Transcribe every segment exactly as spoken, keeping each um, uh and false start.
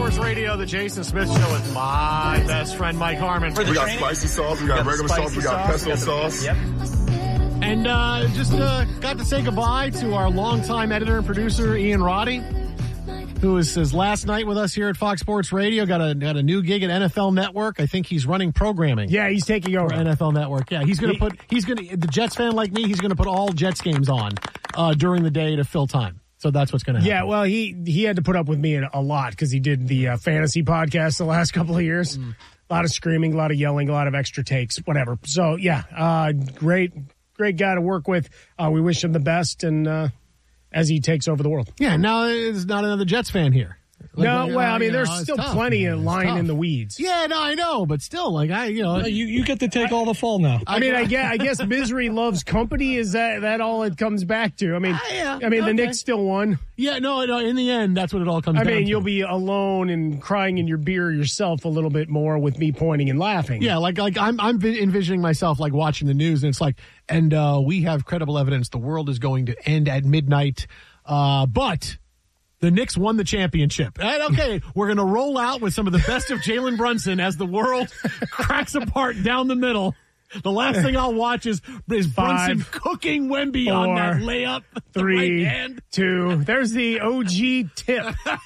Sports Radio, the Jason Smith Show with my best friend, Mike Harmon. We got spicy sauce, we got, got regular sauce, we got pesto sauce. Yep. And uh, just uh, got to say goodbye to our longtime editor and producer, Ian Roddy, who was his last night with us here at Fox Sports Radio. Got a got a new gig at N F L Network. I think he's running programming. Yeah, he's taking over N F L Network. Yeah, he's going to put he's going to the Jets fan like me. He's going to put all Jets games on uh, during the day to fill time. So that's what's going to happen. Yeah, well, he he had to put up with me a lot because he did the uh, fantasy podcast the last couple of years. Mm. A lot of screaming, a lot of yelling, a lot of extra takes, whatever. So yeah, uh, great great guy to work with. Uh, we wish him the best, and uh, as he takes over the world. Yeah, now there's not another Jets fan here. Like, no, like, well, I mean, you there's know, still tough, plenty man. of It's lying tough. in the weeds. Yeah, no, I know, but still, like I, you know, no, you you get to take I, all the fall now. I mean, I guess I guess misery loves company. Is that that all it comes back to? I mean, uh, yeah, I mean, okay. the Knicks still won. Yeah, no, no. In the end, that's what it all comes. I down mean, to. you'll be alone and crying in your beer yourself a little bit more with me pointing and laughing. Yeah, like like I'm I'm envisioning myself like watching the news, and it's like, and uh, we have credible evidence the world is going to end at midnight, uh, but. The Knicks won the championship. And okay, we're going to roll out with some of the best of Jalen Brunson as the world cracks apart down the middle. The last thing I'll watch is, is Brunson Five, cooking Wemby four, on that layup. Three, the right hand. two. There's the O G tip.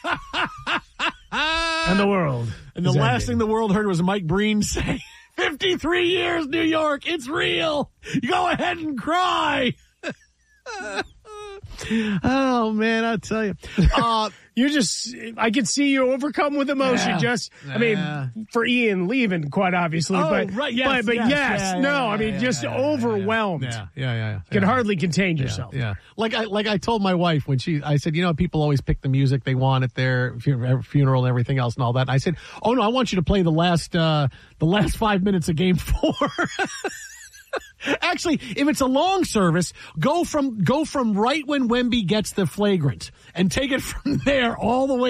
And the world. And the is last ending. thing the world heard was Mike Breen say, fifty-three years, New York, it's real. You go ahead and cry. Oh, man, I tell you. Uh, You're just, I can see you overcome with emotion. Yeah, just, I yeah. mean, for Ian leaving, quite obviously. Oh, but, right, yes, but, but yes, yes, yeah, yeah, no, yeah, I mean, yeah, just yeah, yeah, overwhelmed. Yeah, yeah, yeah. yeah. Can yeah. hardly contain yourself. Yeah, yeah. Like I, like I told my wife when she, I said, you know, people always pick the music they want at their funeral and everything else and all that. And I said, oh no, I want you to play the last, uh, the last five minutes of game four. Actually, if it's a long service, go from go from right when Wemby gets the flagrant and take it from there all the way